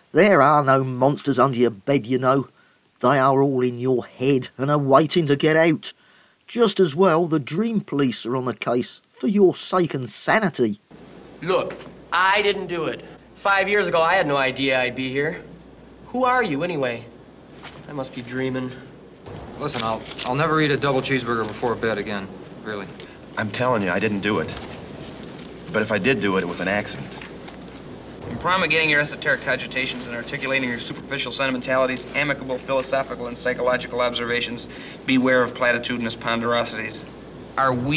There are no monsters under your bed, you know. They are all in your head and are waiting to get out. Just as well the dream police are on the case for your sake and sanity. Look, I didn't do it. 5 years ago, I had no idea I'd be here. Who are you, anyway? I must be dreaming. Listen, I'll never eat a double cheeseburger before bed again, really. I'm telling you, I didn't do it. But if I did do it, it was an accident. In promulgating your esoteric cogitations and articulating your superficial sentimentalities, amicable philosophical and psychological observations, beware of platitudinous ponderosities. Are we